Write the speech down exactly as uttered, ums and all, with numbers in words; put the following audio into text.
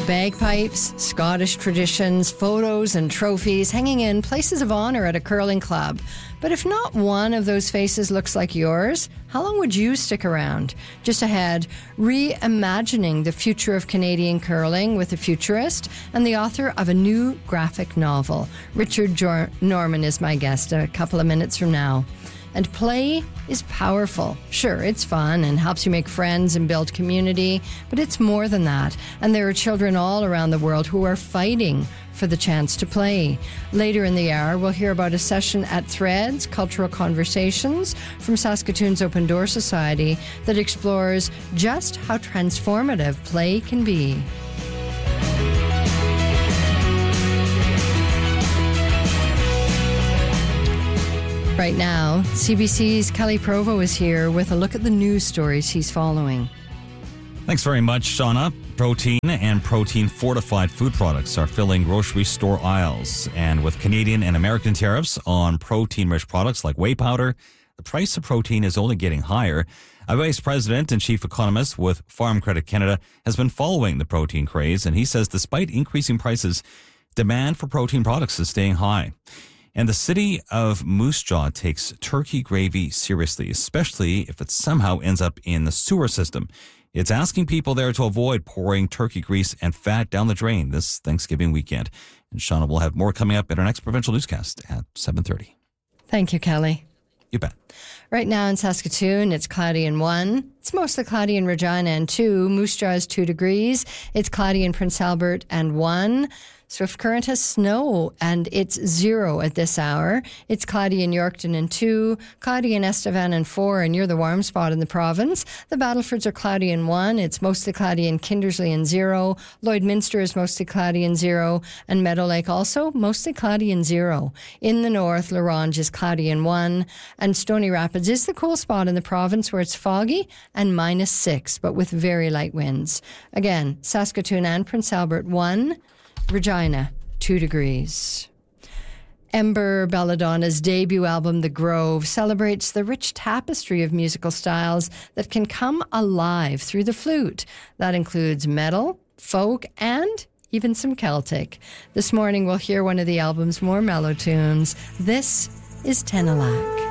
Bagpipes, Scottish traditions, photos and trophies hanging in places of honour at a curling club. But if not one of those faces looks like yours, how long would you stick around? Just ahead, reimagining the future of Canadian curling with a futurist and the author of a new graphic novel. Richard Jor- Norman is my guest a couple of minutes from now. And play is powerful. Sure, it's fun and helps you make friends and build community, but it's more than that. And there are children all around the world who are fighting for the chance to play. Later in the hour, we'll hear about a session at Threads, Cultural Conversations, from Saskatoon's Open Door Society that explores just how transformative play can be. Right now, C B C's Kelly Provo is here with a look at the news stories he's following. Thanks very much, Shauna. Protein and protein-fortified food products are filling grocery store aisles. And with Canadian and American tariffs on protein-rich products like whey powder, the price of protein is only getting higher. A vice president and chief economist with Farm Credit Canada has been following the protein craze, and he says despite increasing prices, demand for protein products is staying high. And the city of Moose Jaw takes turkey gravy seriously, especially if it somehow ends up in the sewer system. It's asking people there to avoid pouring turkey grease and fat down the drain this Thanksgiving weekend. And Shauna will have more coming up in our next provincial newscast at seven thirty. Thank you, Kelly. You bet. Right now in Saskatoon, it's cloudy and one. It's mostly cloudy in Regina and two. Moose Jaw is two degrees. It's cloudy in Prince Albert and one. Swift Current has snow, and it's zero at this hour. It's cloudy in Yorkton and two, cloudy in Estevan and four, and you're the warm spot in the province. The Battlefords are cloudy in one. It's mostly cloudy in Kindersley and zero. Lloydminster is mostly cloudy in zero, and Meadow Lake also mostly cloudy in zero. In the north, Larange is cloudy in one, and Stony Rapids is the cool spot in the province where it's foggy and minus six, but with very light winds. Again, Saskatoon and Prince Albert one. Regina, two degrees. Ember Belladonna's debut album, The Grove, celebrates the rich tapestry of musical styles that can come alive through the flute. That includes metal, folk, and even some Celtic. This morning we'll hear one of the album's more mellow tunes. This is Tenalac.